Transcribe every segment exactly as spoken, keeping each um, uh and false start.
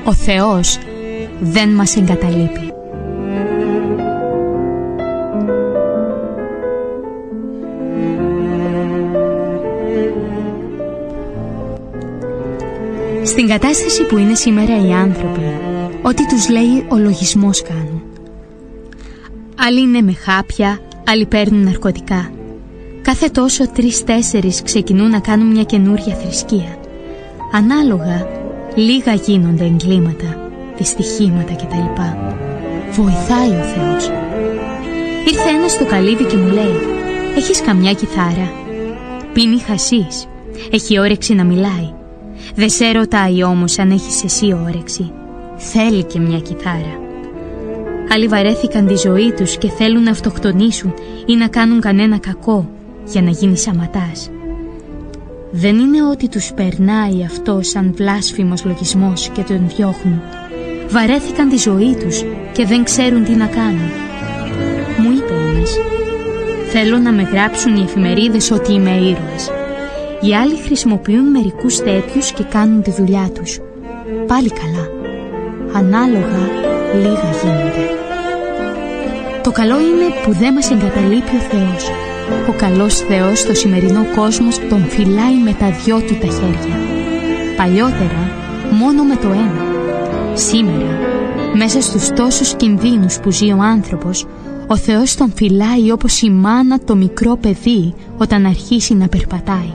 Ο Θεός δεν μας εγκαταλείπει. Στην κατάσταση που είναι σήμερα οι άνθρωποι, ό,τι τους λέει ο λογισμός κάνουν. Άλλοι είναι με χάπια, άλλοι παίρνουν ναρκωτικά. Κάθε τόσο τρεις-τέσσερις ξεκινούν να κάνουν μια καινούρια θρησκεία. Ανάλογα, λίγα γίνονται εγκλήματα, δυστυχήματα κτλ. Βοηθάει ο Θεός. Ήρθε ένας στο καλύβι και μου λέει: «Έχεις καμιά κιθάρα?» Πίνει χασίς, έχει όρεξη να μιλάει. Δεν σε ρωτάει όμως αν έχεις εσύ όρεξη. Θέλει και μια κιθάρα. Άλλοι βαρέθηκαν τη ζωή τους και θέλουν να αυτοκτονήσουν ή να κάνουν κανένα κακό για να γίνει σαματάς. Δεν είναι ότι τους περνάει αυτό σαν βλάσφημος λογισμός και τον διώχνουν. Βαρέθηκαν τη ζωή τους και δεν ξέρουν τι να κάνουν. Μου είπε ένας: «Θέλω να με γράψουν οι εφημερίδες ότι είμαι ήρωας». Οι άλλοι χρησιμοποιούν μερικούς τέτοιους και κάνουν τη δουλειά τους. Πάλι καλά. Ανάλογα, λίγα γίνονται. Το καλό είναι που δεν μας εγκαταλείπει ο Θεός. Ο καλός Θεός στο σημερινό κόσμο τον φυλάει με τα δυο του τα χέρια. Παλιότερα μόνο με το ένα. Σήμερα, μέσα στους τόσους κινδύνους που ζει ο άνθρωπος, ο Θεός τον φυλάει όπως η μάνα το μικρό παιδί όταν αρχίσει να περπατάει.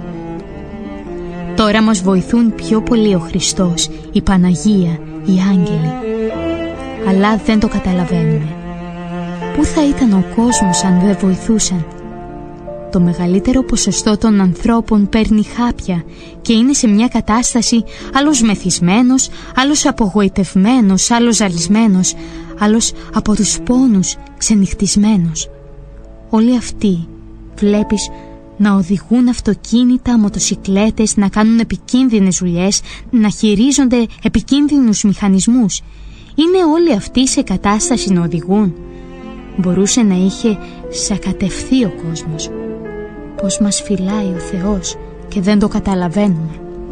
Τώρα μας βοηθούν πιο πολύ ο Χριστός, η Παναγία, οι άγγελοι. Αλλά δεν το καταλαβαίνουμε. Πού θα ήταν ο κόσμος αν δεν βοηθούσαν? Το μεγαλύτερο ποσοστό των ανθρώπων παίρνει χάπια και είναι σε μια κατάσταση, άλλος μεθυσμένος, άλλος απογοητευμένος, άλλος ζαλισμένος, άλλος από τους πόνους ξενυχτισμένος. Όλοι αυτοί βλέπεις να οδηγούν αυτοκίνητα, μοτοσικλέτες, να κάνουν επικίνδυνες δουλειές, να χειρίζονται επικίνδυνους μηχανισμούς. Είναι όλοι αυτοί σε κατάσταση να οδηγούν? Μπορούσε να είχε σακατευθεί ο κόσμος. Πώς μας φυλάει ο Θεός και δεν το καταλαβαίνουμε.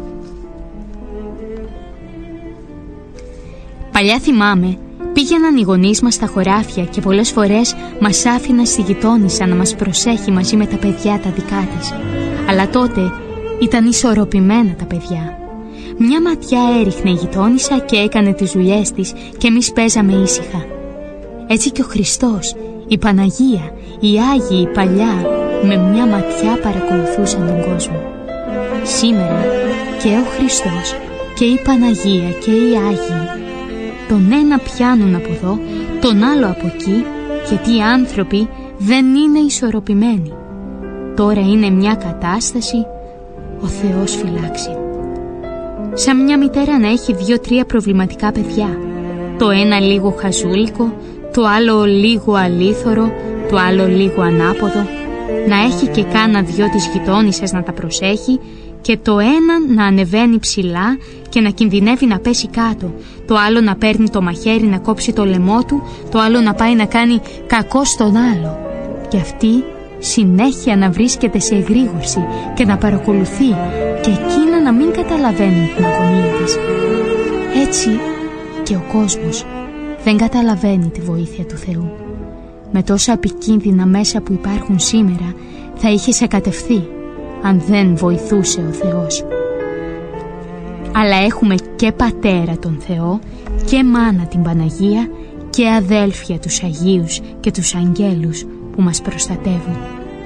Παλιά θυμάμαι, πήγαιναν οι γονείς μας στα χωράφια και πολλές φορές μας άφηναν στη γειτόνισσα να μας προσέχει μαζί με τα παιδιά τα δικά της. Αλλά τότε ήταν ισορροπημένα τα παιδιά. Μια ματιά έριχνε η γειτόνισσα και έκανε τις δουλειές της και εμείς παίζαμε ήσυχα. Έτσι και ο Χριστός, η Παναγία, οι Άγιοι, οι παλιά, με μια ματιά παρακολουθούσαν τον κόσμο. Σήμερα και ο Χριστός και η Παναγία και οι Άγιοι τον ένα πιάνουν από εδώ, τον άλλο από εκεί, γιατί οι άνθρωποι δεν είναι ισορροπημένοι. Τώρα είναι μια κατάσταση, ο Θεός φυλάξει. Σαν μια μητέρα να έχει δύο-τρία προβληματικά παιδιά. Το ένα λίγο χαζούλικο, το άλλο λίγο αλήθωρο, το άλλο λίγο ανάποδο. Να έχει και κάνα δυο της γειτόνισσας να τα προσέχει και το ένα να ανεβαίνει ψηλά και να κινδυνεύει να πέσει κάτω, το άλλο να παίρνει το μαχαίρι να κόψει το λαιμό του, το άλλο να πάει να κάνει κακό στον άλλο. Και αυτή συνέχεια να βρίσκεται σε εγρήγορση και να παρακολουθεί και εκείνα να μην καταλαβαίνουν την αγωνία της. Έτσι και ο κόσμος δεν καταλαβαίνει τη βοήθεια του Θεού. Με τόσα επικίνδυνα μέσα που υπάρχουν σήμερα θα είχε σακατευθεί αν δεν βοηθούσε ο Θεός. Αλλά έχουμε και πατέρα τον Θεό και μάνα την Παναγία και αδέλφια τους Αγίους και τους αγγέλους που μας προστατεύουν.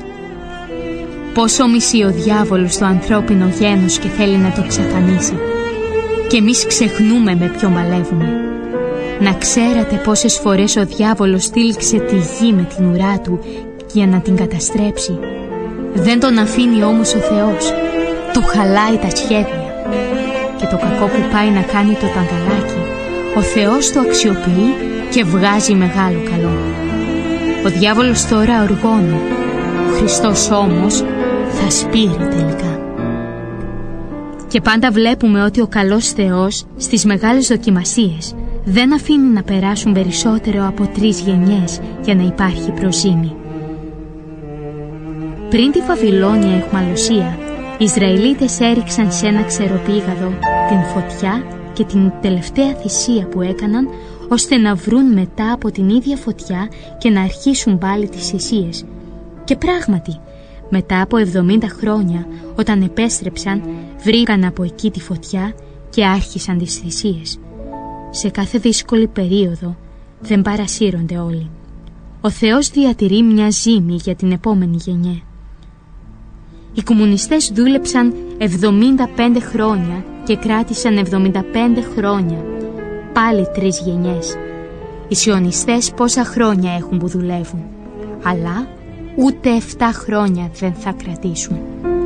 Πόσο μισεί ο διάβολος το ανθρώπινο γένος και θέλει να το εξαφανίσει. Και εμείς ξεχνούμε με ποιο μαλεύουμε. Να ξέρατε πόσες φορές ο διάβολος τύλιξε τη γη με την ουρά του για να την καταστρέψει. Δεν τον αφήνει όμως ο Θεός. Του χαλάει τα σχέδια. Και το κακό που πάει να κάνει το ταγκαλάκι, ο Θεός το αξιοποιεί και βγάζει μεγάλο καλό. Ο διάβολος τώρα οργώνει. Ο Χριστός όμως θα σπείρει τελικά. Και πάντα βλέπουμε ότι ο καλός Θεός στις μεγάλες δοκιμασίες δεν αφήνει να περάσουν περισσότερο από τρεις γενιές για να υπάρχει προζήμη. Πριν τη Βαβυλώνια αιχμαλωσία, οι Ισραηλίτες έριξαν σε ένα ξεροπήγαδο την φωτιά και την τελευταία θυσία που έκαναν, ώστε να βρουν μετά από την ίδια φωτιά και να αρχίσουν πάλι τις θυσίες. Και πράγματι, μετά από εβδομήντα χρόνια, όταν επέστρεψαν, βρήκαν από εκεί τη φωτιά και άρχισαν τις θυσίες. Σε κάθε δύσκολη περίοδο δεν παρασύρονται όλοι. Ο Θεός διατηρεί μια ζύμη για την επόμενη γενιά. Οι κομμουνιστές δούλεψαν εβδομήντα πέντε χρόνια και κράτησαν εβδομήντα πέντε χρόνια. Πάλι τρεις γενιές. Οι σιωνιστές πόσα χρόνια έχουν που δουλεύουν, αλλά ούτε εφτά χρόνια δεν θα κρατήσουν.